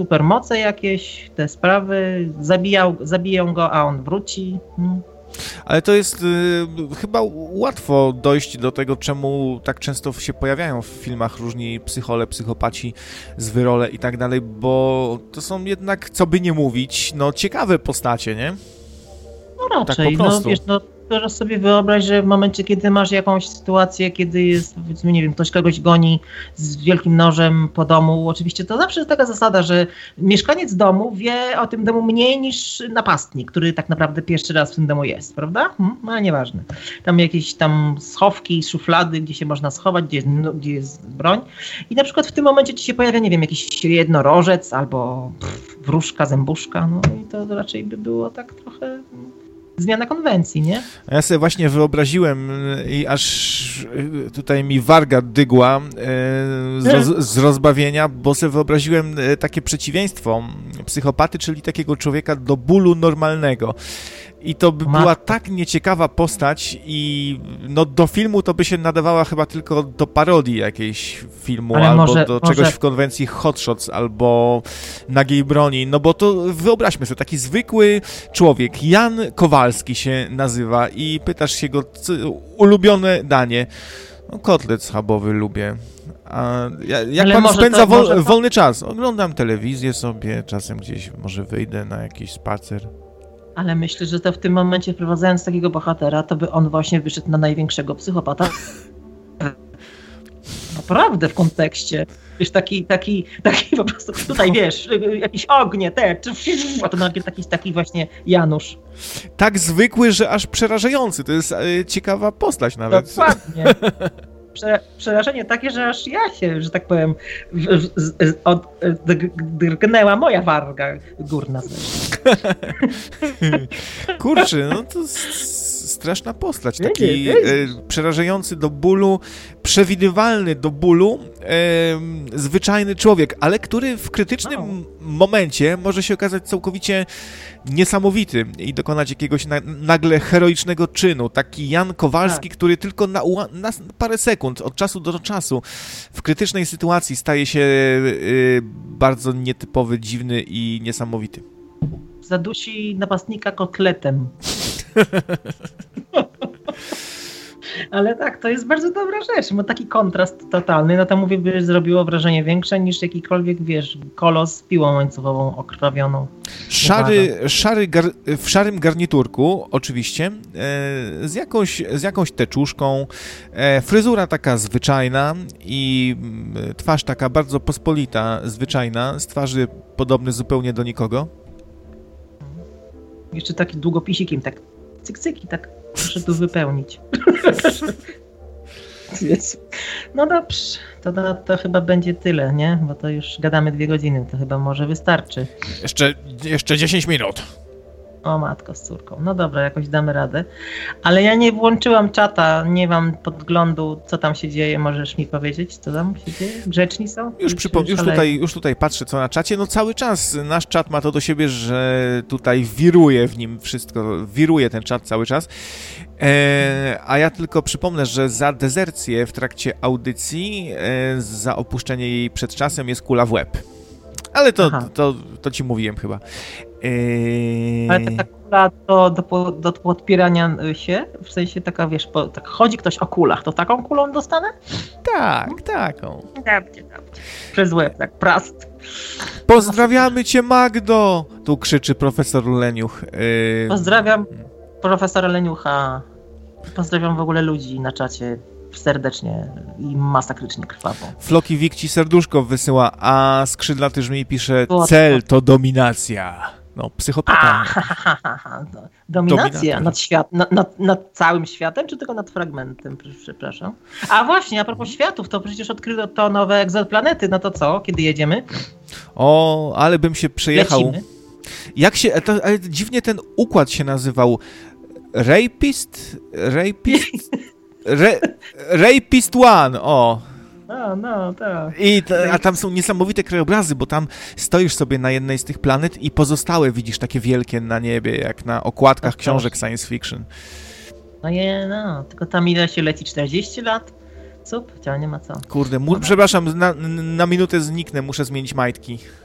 supermoce jakieś, te sprawy, zabiją go, a on wróci. Ale to jest chyba łatwo dojść do tego, czemu tak często się pojawiają w filmach różni psychole, psychopaci, zwyrole i tak dalej, bo to są jednak, co by nie mówić, no ciekawe postacie, nie? No raczej, tak po prostu. No wiesz, no teraz sobie wyobraź, że w momencie, kiedy masz jakąś sytuację, kiedy jest, powiedzmy, nie wiem, ktoś kogoś goni z wielkim nożem po domu, oczywiście to zawsze jest taka zasada, że mieszkaniec domu wie o tym domu mniej niż napastnik, który tak naprawdę pierwszy raz w tym domu jest, prawda? No ale nieważne. Tam jakieś tam schowki, szuflady, gdzie się można schować, gdzie jest broń i na przykład w tym momencie ci się pojawia, nie wiem, jakiś jednorożec albo wróżka, zębuszka, no i to raczej by było tak trochę... zmiana konwencji, nie? Ja sobie właśnie wyobraziłem i aż tutaj mi warga dygła z rozbawienia, bo sobie wyobraziłem takie przeciwieństwo psychopaty, czyli takiego człowieka do bólu normalnego. I to by była tak nieciekawa postać i no do filmu to by się nadawała chyba tylko do parodii jakiejś filmu, ale albo może czegoś w konwencji Hot Shots, albo Nagiej broni, no bo to wyobraźmy sobie, taki zwykły człowiek, Jan Kowalski się nazywa i pytasz się go, ulubione danie, no kotlet schabowy lubię. A jak ale pan spędza wolny czas? Oglądam telewizję sobie, czasem gdzieś może wyjdę na jakiś spacer. Ale myślę, że to w tym momencie, wprowadzając takiego bohatera, to by on właśnie wyszedł na największego psychopata. Naprawdę w kontekście. Wiesz, taki po prostu tutaj, wiesz, jakieś ognie, a to nagle taki właśnie Janusz. Tak zwykły, że aż przerażający. To jest ciekawa postać nawet. Dokładnie. Przerażenie takie, że aż ja się, że tak powiem, drgnęła moja warga górna. Kurczę, no to straszna postać. Taki przerażający do bólu, przewidywalny do bólu, zwyczajny człowiek, ale który w krytycznym momencie może się okazać całkowicie niesamowity i dokonać jakiegoś nagle heroicznego czynu. Taki Jan Kowalski, który tylko na parę sekund, od czasu do czasu, w krytycznej sytuacji staje się bardzo nietypowy, dziwny i niesamowity. Zadusi napastnika kotletem. Ale tak, to jest bardzo dobra rzecz, bo taki kontrast totalny, no to mówię, by zrobiło wrażenie większe niż jakikolwiek, wiesz, kolos z piłą łańcuchową okrwawioną. W szarym garniturku, oczywiście, z jakąś teczuszką, fryzura taka zwyczajna i twarz taka bardzo pospolita, zwyczajna, z twarzy podobny zupełnie do nikogo. Jeszcze taki długopisikiem, tak cyk, tak proszę tu wypełnić. No dobrze, to chyba będzie tyle, nie? Bo to już gadamy 2 godziny, to chyba może wystarczy. Jeszcze 10 minut. O matko z córką. No dobra, jakoś damy radę. Ale ja nie włączyłam czata, nie mam podglądu, co tam się dzieje. Możesz mi powiedzieć, co tam się dzieje? Grzeczni są? Już tutaj patrzę, co na czacie. No cały czas nasz czat ma to do siebie, że tutaj wiruje w nim wszystko. Wiruje ten czat cały czas. A ja tylko przypomnę, że za dezercję w trakcie audycji, za opuszczenie jej przed czasem jest kula w łeb. Ale to ci mówiłem chyba. Ale taka kula do podpierania się? W sensie taka, wiesz, tak chodzi ktoś o kulach, to taką kulą dostanę? Tak, taką. Dobrze. Przez łeb, tak prast. Pozdrawiamy cię, Magdo! Tu krzyczy profesor Leniuch. Pozdrawiam profesora Leniucha. Pozdrawiam w ogóle ludzi na czacie serdecznie i masakrycznie krwawo. Floki Wik ci serduszko wysyła, a skrzydlaty żmij pisze: cel to dominacja. No, psychopata. Dominacja nad całym światem, czy tylko nad fragmentem? Przepraszam. A właśnie, a propos światów, to przecież odkryto to nowe egzoplanety. No to co? Kiedy jedziemy? O, ale bym się przejechał. Lecimy. Jak się, ale dziwnie ten układ się nazywał. Rapist One, o. No, tak. A tam są niesamowite krajobrazy, bo tam stoisz sobie na jednej z tych planet i pozostałe widzisz takie wielkie na niebie, jak na okładkach książek science fiction. No, tylko tam ile się leci? 40 lat? Cup? Chciała, nie ma co. Kurde, przepraszam, na minutę zniknę, muszę zmienić majtki.